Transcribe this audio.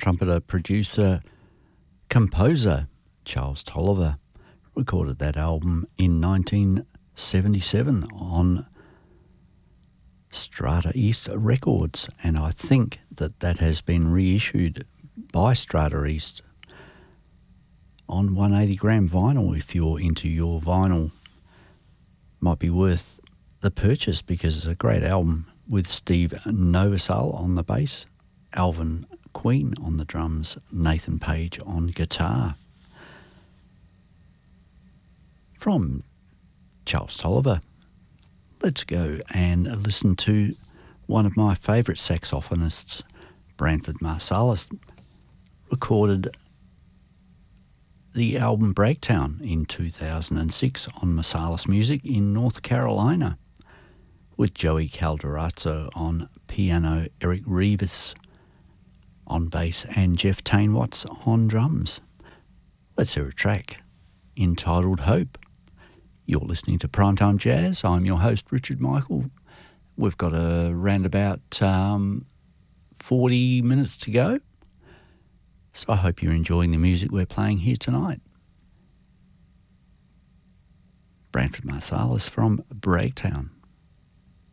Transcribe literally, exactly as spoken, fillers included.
trumpeter, producer, composer Charles Tolliver recorded that album in nineteen seventy-seven on Strata East Records, and I think that that has been reissued by Strata East on one eighty gram vinyl. If you're into your vinyl, might be worth the purchase because it's a great album with Steve Novosel on the bass, Alvin Queen on the drums, Nathan Page on guitar. From Charles Tolliver, let's go and listen to one of my favourite saxophonists, Branford Marsalis, recorded the album Bragtown in two thousand six on Marsalis Music in North Carolina, with Joey Calderazzo on piano, Eric Rivas on bass, and Jeff Tainwatts on drums. Let's hear a track entitled Hope. You're listening to Primetime Jazz. I'm your host, Richard Michael. We've got a roundabout um, forty minutes to go, so I hope you're enjoying the music we're playing here tonight. Branford Marsalis from Bragtown.